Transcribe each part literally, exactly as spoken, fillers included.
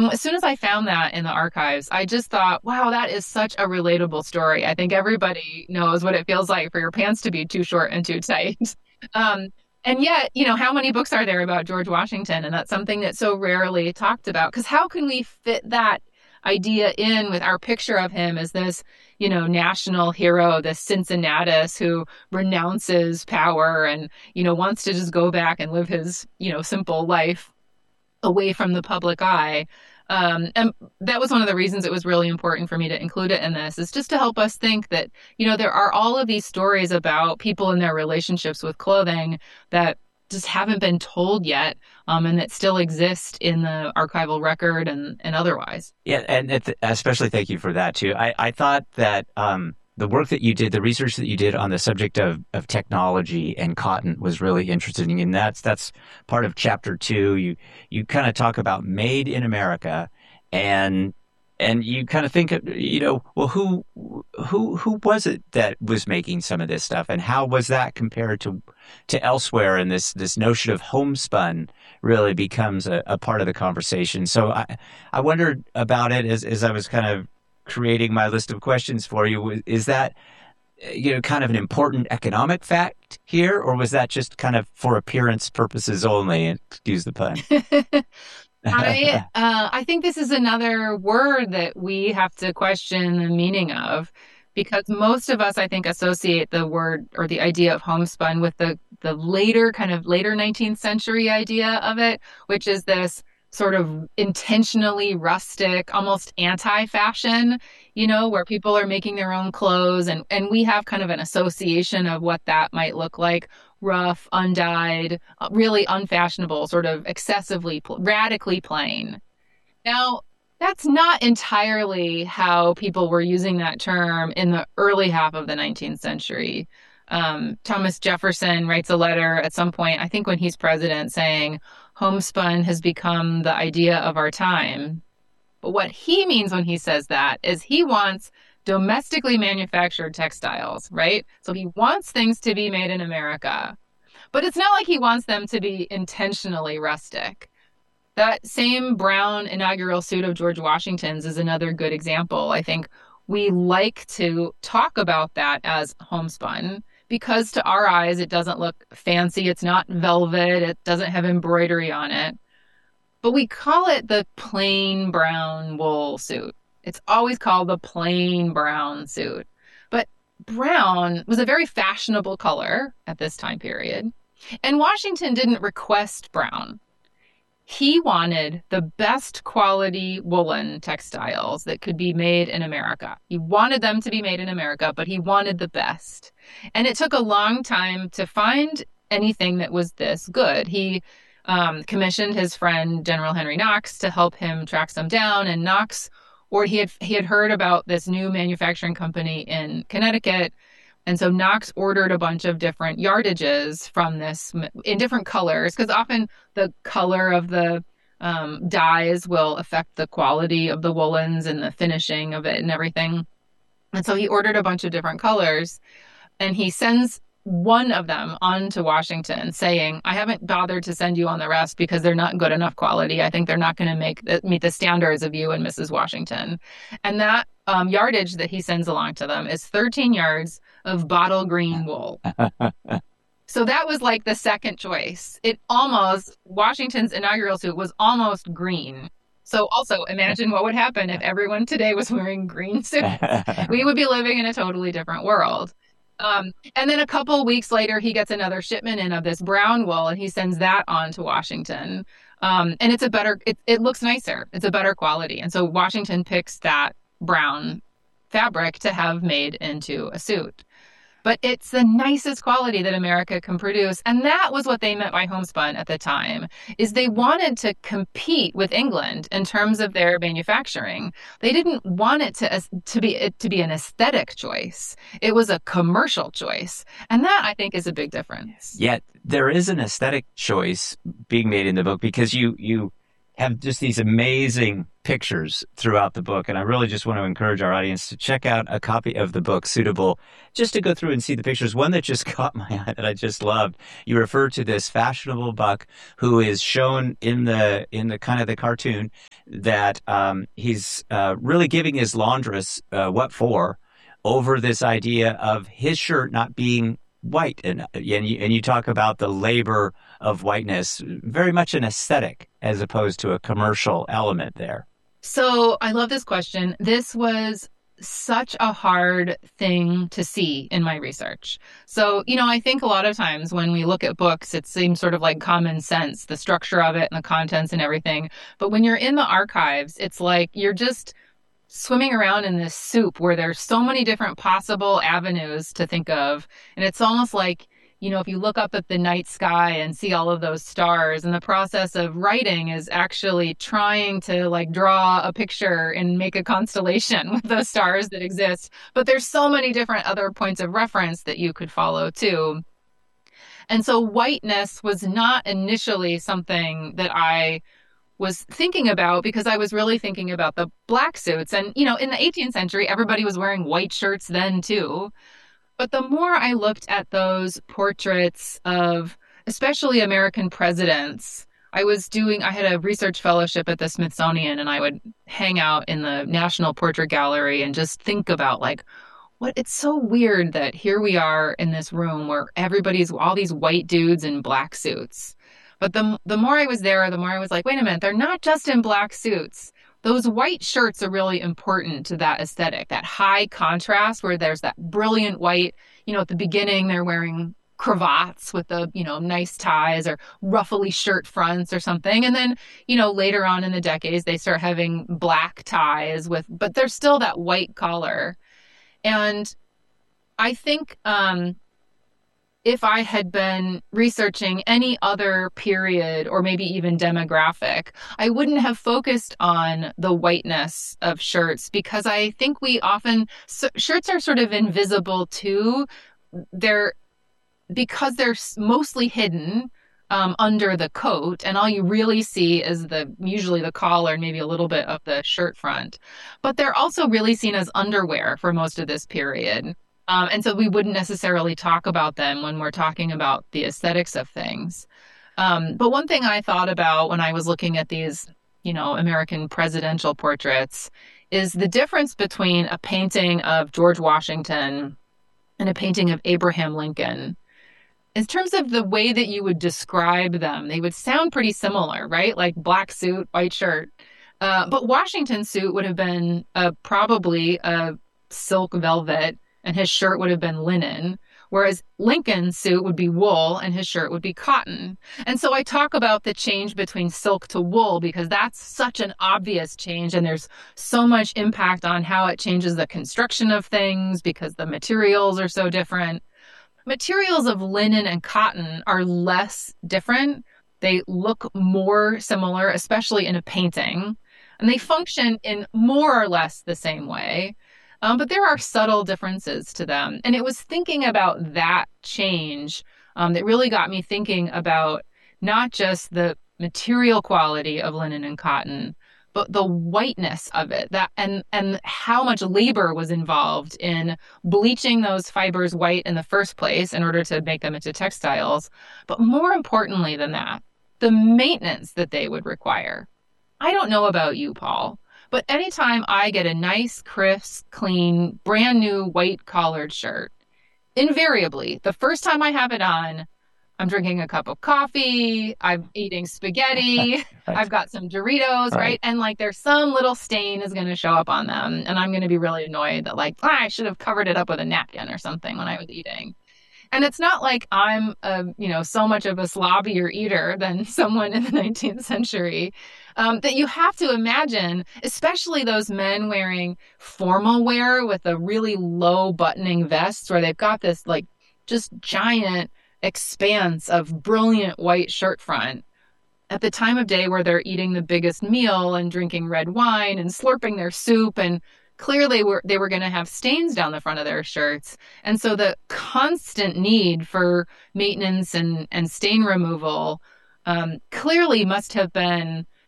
And as soon as I found that in the archives, I just thought, wow, that is such a relatable story. I think everybody knows what it feels like for your pants to be too short and too tight. Um, and yet, you know, how many books are there about George Washington? And that's something that's so rarely talked about. Because how can we fit that idea in with our picture of him as this, you know, national hero, this Cincinnatus who renounces power and, you know, wants to just go back and live his, you know, simple life away from the public eye. Um, and that was one of the reasons it was really important for me to include it in this, is just to help us think that, you know, there are all of these stories about people and their relationships with clothing that just haven't been told yet, um, and that still exist in the archival record and, and otherwise. Yeah, and it, especially thank you for that, too. I, I thought that um, the work that you did, the research that you did on the subject of, of technology and cotton was really interesting. And that's that's part of chapter two. You you kind of talk about made in America, and and you kind of think, you know, well, who who who was it that was making some of this stuff, and how was that compared to to elsewhere? And this this notion of homespun really becomes a, a part of the conversation. So I I wondered about it as as I was kind of creating my list of questions for you. Is that, you know, kind of an important economic fact here, or was that just kind of for appearance purposes only? Excuse the pun. I uh, I think this is another word that we have to question the meaning of, because most of us, I think, associate the word or the idea of homespun with the the later kind of later nineteenth century idea of it, which is this sort of intentionally rustic, almost anti-fashion, you know, where people are making their own clothes. And, and we have kind of an association of what that might look like: rough, undyed, really unfashionable, sort of excessively, radically plain. Now, that's not entirely how people were using that term in the early half of the nineteenth century. Um, Thomas Jefferson writes a letter at some point, I think when he's president, saying, homespun has become the idea of our time. But what he means when he says that is he wants domestically manufactured textiles, right? So he wants things to be made in America. But it's not like he wants them to be intentionally rustic. That same brown inaugural suit of George Washington's is another good example. I think we like to talk about that as homespun because to our eyes, it doesn't look fancy. It's not velvet. It doesn't have embroidery on it. But we call it the plain brown wool suit. It's always called the plain brown suit. But brown was a very fashionable color at this time period. And Washington didn't request brown. He wanted the best quality woolen textiles that could be made in America. He wanted them to be made in America, but he wanted the best. And it took a long time to find anything that was this good. He um, commissioned his friend General Henry Knox to help him track some down. And Knox, or he had he had heard about this new manufacturing company in Connecticut. And so Knox ordered a bunch of different yardages from this in different colors, because often the color of the um, dyes will affect the quality of the woolens and the finishing of it and everything. And so he ordered a bunch of different colors, and he sends one of them on to Washington saying, I haven't bothered to send you on the rest because they're not good enough quality. I think they're not going to make meet the standards of you and Missus Washington. And that um, yardage that he sends along to them is thirteen yards of bottle green wool. So that was like the second choice. It almost, Washington's inaugural suit was almost green. So also imagine what would happen if everyone today was wearing green suits. We would be living in a totally different world. Um, and then a couple weeks later, he gets another shipment in of this brown wool, and he sends that on to Washington. Um, and it's a better, it, it looks nicer. It's a better quality. And so Washington picks that brown fabric to have made into a suit. But it's the nicest quality that America can produce. And that was what they meant by homespun at the time, is they wanted to compete with England in terms of their manufacturing. They didn't want it to, to be it to be an aesthetic choice. It was a commercial choice. And that, I think, is a big difference. Yet there is an aesthetic choice being made in the book, because you you have just these amazing pictures throughout the book. And I really just want to encourage our audience to check out a copy of the book, Suitable, just to go through and see the pictures. One that just caught my eye that I just loved. You refer to this fashionable buck who is shown in the in the kind of the cartoon that um, he's uh, really giving his laundress uh, what for over this idea of his shirt not being white. And, and, you, and you talk about the labor of whiteness, very much an aesthetic as opposed to a commercial element there. So I love this question. This was such a hard thing to see in my research. So, you know, I think a lot of times when we look at books, it seems sort of like common sense, the structure of it and the contents and everything. But when you're in the archives, it's like you're just swimming around in this soup where there's so many different possible avenues to think of. And it's almost like, you know, if you look up at the night sky and see all of those stars, and the process of writing is actually trying to like draw a picture and make a constellation with those stars that exist. But there's so many different other points of reference that you could follow too. And so whiteness was not initially something that I was thinking about, because I was really thinking about the black suits. And, you know, in the eighteenth century, everybody was wearing white shirts then too. But the more I looked at those portraits of especially American presidents, I was doing, I had a research fellowship at the Smithsonian, and I would hang out in the National Portrait Gallery and just think about like, what, it's so weird that here we are in this room where everybody's, all these white dudes in black suits. But the the more I was there, the more I was like, wait a minute, they're not just in black suits. Those white shirts are really important to that aesthetic, that high contrast where there's that brilliant white, you know, at the beginning, they're wearing cravats with the, you know, nice ties or ruffly shirt fronts or something. And then, you know, later on in the decades, they start having black ties with, but there's still that white collar. And I think, um, if I had been researching any other period or maybe even demographic, I wouldn't have focused on the whiteness of shirts, because I think we often, so shirts are sort of invisible too. They're, because they're mostly hidden um, under the coat, and all you really see is the, usually the collar and maybe a little bit of the shirt front. But they're also really seen as underwear for most of this period. Um, and so we wouldn't necessarily talk about them when we're talking about the aesthetics of things. Um, but one thing I thought about when I was looking at these, you know, American presidential portraits is the difference between a painting of George Washington and a painting of Abraham Lincoln. In terms of the way that you would describe them, they would sound pretty similar, right? Like black suit, white shirt. Uh, but Washington's suit would have been uh, probably a silk velvet, and his shirt would have been linen, whereas Lincoln's suit would be wool and his shirt would be cotton. And so I talk about the change between silk to wool because that's such an obvious change, and there's so much impact on how it changes the construction of things because the materials are so different. Materials of linen and cotton are less different. They look more similar, especially in a painting, and they function in more or less the same way. Um, but there are subtle differences to them. And it was thinking about that change um, that really got me thinking about not just the material quality of linen and cotton, but the whiteness of it, that and and how much labor was involved in bleaching those fibers white in the first place in order to make them into textiles. But more importantly than that, the maintenance that they would require. I don't know about you, Paul, but anytime I get a nice, crisp, clean, brand new white collared shirt, invariably, the first time I have it on, I'm drinking a cup of coffee, I'm eating spaghetti, right. I've got some Doritos, right. right? And like there's some little stain is going to show up on them. And I'm going to be really annoyed that like, ah, I should have covered it up with a napkin or something when I was eating. And it's not like I'm, a, you know, so much of a slobbier eater than someone in the nineteenth century um, that you have to imagine, especially those men wearing formal wear with a really low buttoning vests where they've got this like just giant expanse of brilliant white shirt front at the time of day where they're eating the biggest meal and drinking red wine and slurping their soup, and clearly were, they were going to have stains down the front of their shirts. And so the constant need for maintenance and, and stain removal um, clearly must have been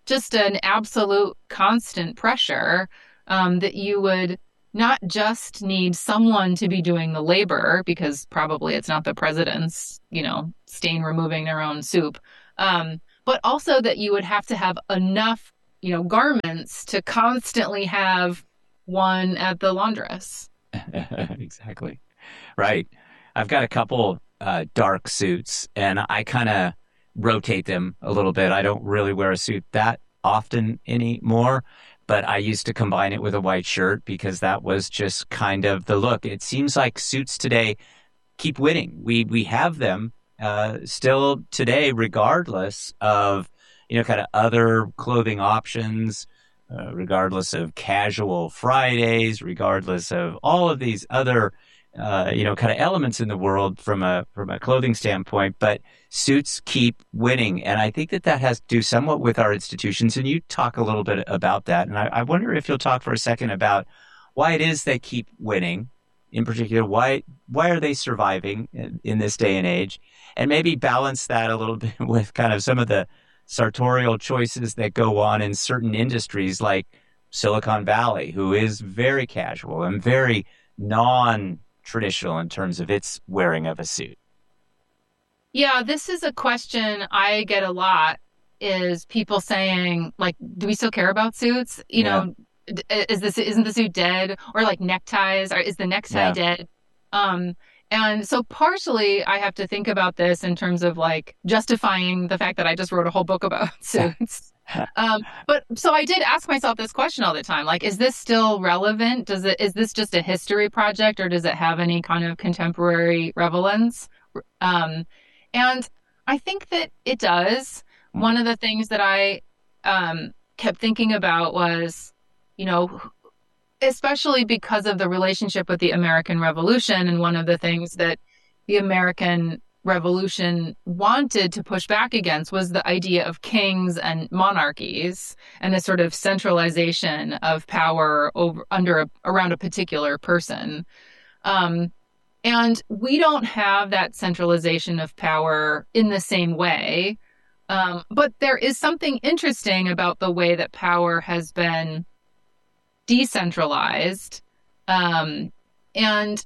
just an absolute constant pressure um, that you would not just need someone to be doing the labor, because probably it's not the president's, you know, stain removing their own soup, um, but also that you would have to have enough, you know, garments to constantly have one at the laundress. Exactly. Right. I've got a couple uh, dark suits, and I kind of rotate them a little bit. I don't really wear a suit that often anymore, but I used to combine it with a white shirt because that was just kind of the look. It seems like suits today keep winning. We we have them uh, still today, regardless of, you know, kind of other clothing options, uh, regardless of casual Fridays, regardless of all of these other uh, you know, kind of elements in the world from a from a clothing standpoint, but suits keep winning, and I think that that has to do somewhat with our institutions. And you talk a little bit about that, and I, I wonder if you'll talk for a second about why it is they keep winning. In particular, why why are they surviving in, in this day and age, and maybe balance that a little bit with kind of some of the sartorial choices that go on in certain industries, like Silicon Valley, who is very casual and very non traditional in terms of its wearing of a suit. Yeah, this is a question I get a lot, is people saying, like, do we still care about suits? You Yeah. know, is this, isn't the suit dead? Or like neckties, or is the necktie Yeah. dead? Um, and so partially I have to think about this in terms of like justifying the fact that I just wrote a whole book about suits. Um, but so I did ask myself this question all the time, like, is this still relevant? Does it, is this just a history project, or does it have any kind of contemporary relevance? Um, and I think that it does. One of the things that I um, kept thinking about was, you know, especially because of the relationship with the American Revolution. And one of the things that the American Revolution wanted to push back against was the idea of kings and monarchies and the sort of centralization of power over under a, around a particular person. Um, and we don't have that centralization of power in the same way. Um, but there is something interesting about the way that power has been decentralized. Um, and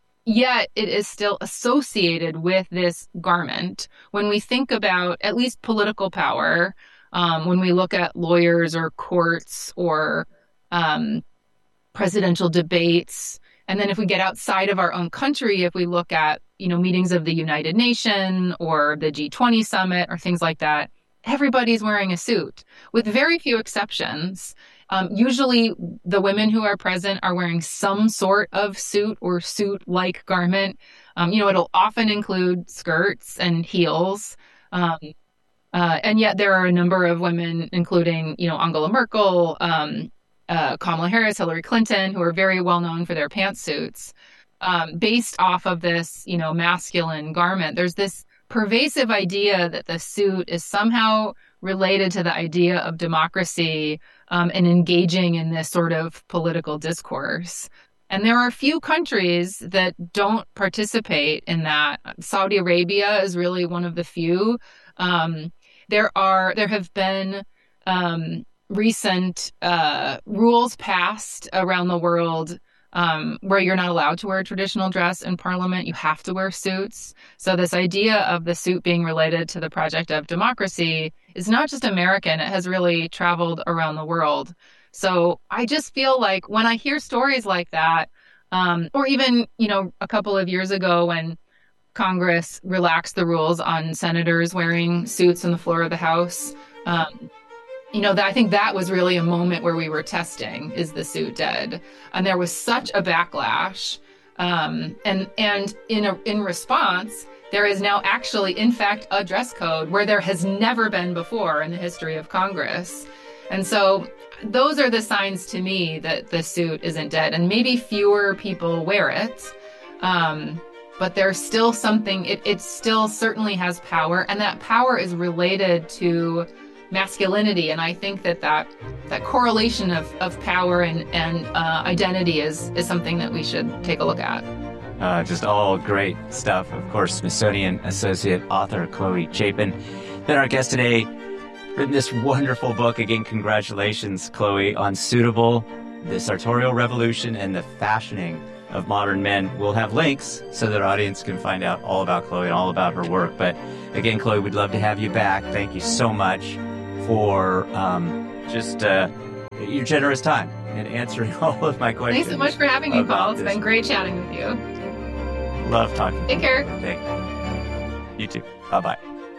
yet it is still associated with this garment. When we think about at least political power, um, when we look at lawyers or courts or um, presidential debates, and then if we get outside of our own country, if we look at, you know, meetings of the United Nations or the G twenty summit or things like that, everybody's wearing a suit, with very few exceptions. Um, usually the women who are present are wearing some sort of suit or suit-like garment. Um, you know, it'll often include skirts and heels. Um, uh, and yet there are a number of women, including, you know, Angela Merkel, um, uh, Kamala Harris, Hillary Clinton, who are very well known for their pantsuits, um, based off of this, you know, masculine garment. There's this pervasive idea that the suit is somehow related to the idea of democracy um, and engaging in this sort of political discourse. And there are a few countries that don't participate in that. Saudi Arabia is really one of the few. Um, there are there have been um, recent uh, rules passed around the world Um, where you're not allowed to wear a traditional dress in parliament. You have to wear suits. So this idea of the suit being related to the project of democracy is not just American. It has really traveled around the world. So I just feel like when I hear stories like that, um, or even, you know, a couple of years ago when Congress relaxed the rules on senators wearing suits on the floor of the House, um, you know, that I think that was really a moment where we were testing, is the suit dead? And there was such a backlash. Um, and and in a, in response, there is now actually, in fact, a dress code where there has never been before in the history of Congress. And so those are the signs to me that the suit isn't dead. And maybe fewer people wear it. Um, but there's still something, it, it still certainly has power. And that power is related to masculinity. And I think that that, that correlation of, of power and, and uh, identity is, is something that we should take a look at. Uh, just all great stuff. Of course, Smithsonian Associate Author Chloe Chapin. Then our guest today, written this wonderful book. Again, congratulations, Chloe, on Suitable, the Sartorial Revolution, and the Fashioning of Modern Men. We'll have links so that our audience can find out all about Chloe and all about her work. But again, Chloe, we'd love to have you back. Thank you so much for um, just uh, your generous time and answering all of my questions. Thanks so much for having me, Paul. It's this. been great chatting with you. Love talking. Take care. Thank you. You too. Bye-bye.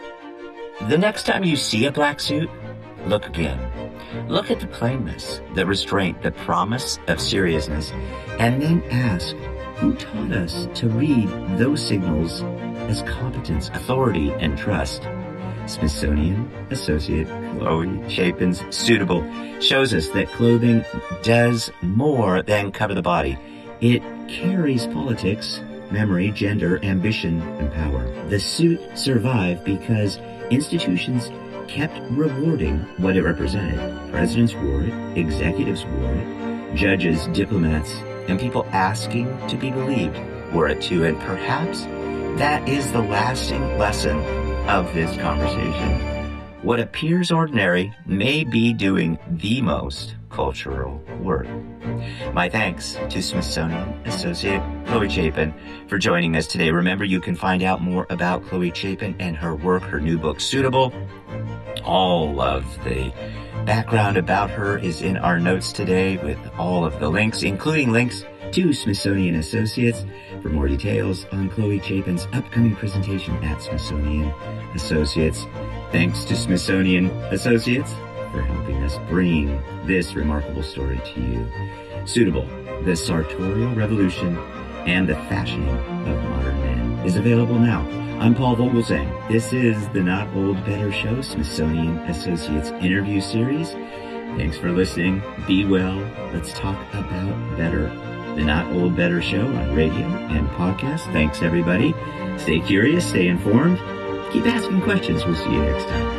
The next time you see a black suit, look again. Look at the plainness, the restraint, the promise of seriousness, and then ask, who taught us to read those signals as competence, authority, and trust? Smithsonian Associate Chloe Chapin's Suitable shows us that clothing does more than cover the body. It carries politics, memory, gender, ambition, and power. The suit survived because institutions kept rewarding what it represented. Presidents wore it, executives wore it, judges, diplomats, and people asking to be believed wore it too. And perhaps that is the lasting lesson of this conversation. What appears ordinary may be doing the most cultural work. My thanks to Smithsonian Associate Chloe Chapin for joining us today. Remember, you can find out more about Chloe Chapin and her work, her new book, Suitable. All of the background about her is in our notes today with all of the links, including links to Smithsonian Associates for more details on Chloe Chapin's upcoming presentation at Smithsonian Associates. Thanks to Smithsonian Associates for helping us bring this remarkable story to you. Suitable, the Sartorial Revolution and the Fashioning of Modern Men is available now. I'm Paul Vogelsang. This is the Not Old Better Show, Smithsonian Associates interview series. Thanks for listening. Be well. Let's talk about better. The Not Old Better Show on radio and podcast. Thanks, everybody. Stay curious, stay informed. Keep asking questions. We'll see you next time.